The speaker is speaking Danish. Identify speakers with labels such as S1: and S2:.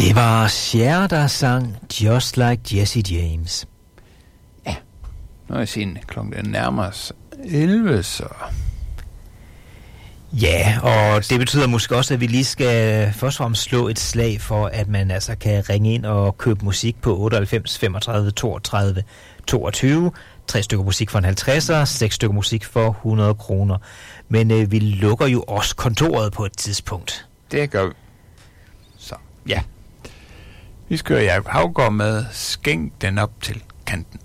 S1: Det var Cher, der sang Just Like Jesse James.
S2: Ja, nu er jeg sige, klokken nærmer sig 11, så...
S1: Ja, og det betyder måske også, at vi lige skal først og fremmest slå et slag for, at man altså kan ringe ind og købe musik på 98 35 32 22. 3 stykker musik for en 50'er, 6 stykker musik for 100 kroner. Men vi lukker jo også kontoret på et tidspunkt.
S2: Det gør vi. Så, ja. Vi skal høre Jacob Haugaard med Skænk den op til kanten.